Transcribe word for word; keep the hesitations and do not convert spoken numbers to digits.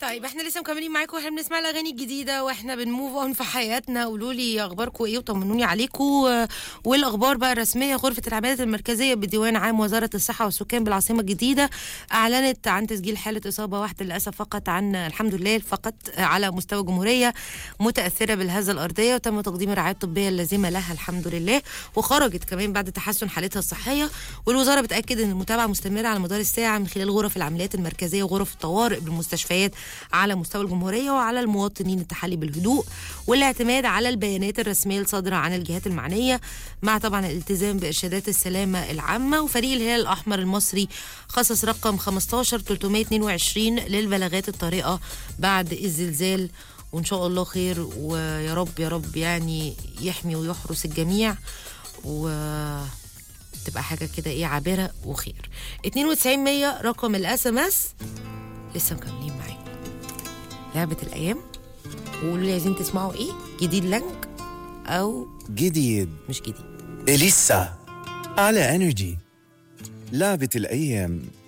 طيب احنا لسه مكملين معاكم واحنا بنسمع الاغاني الجديده واحنا بنموف اون في حياتنا. قولوا لي اخباركم ايه وطمنوني عليكم. والاخبار بقى الرسميه، غرفه العمليات المركزيه بديوان عام وزاره الصحه والسكان بالعاصمه الجديده اعلنت عن تسجيل حاله اصابه واحده للاسف فقط، عن الحمد لله فقط على مستوى الجمهوريه متاثره بالهزه الارضيه، وتم تقديم الرعايه الطبيه اللازمه لها الحمد لله، وخرجت كمان بعد تحسن حالتها الصحيه. والوزاره بتاكد ان المتابعه مستمره على مدار الساعه من خلال غرف العمليات المركزيه وغرف الطوارئ بالمستشفيات على مستوى الجمهورية، وعلى المواطنين التحلي بالهدوء والاعتماد على البيانات الرسمية الصادرة عن الجهات المعنية، مع طبعا الالتزام بإرشادات السلامة العامة. وفريق الهلال الأحمر المصري خصص رقم خمسة عشر ثلاثمية واثنين وعشرين للبلاغات الطارئة بعد الزلزال، وإن شاء الله خير، ويا رب يا رب يعني يحمي ويحرس الجميع و تبقى حاجة كده ايه عابرة وخير. اتنين وتسعين مية رقم الاس ام اس. لسه مكملين معاكم لعبة الأيام، وقولوا لي عايزين تسمعوا إيه جديد لانك أو جديد مش جديد. إليسا على انرجي. لعبة الأيام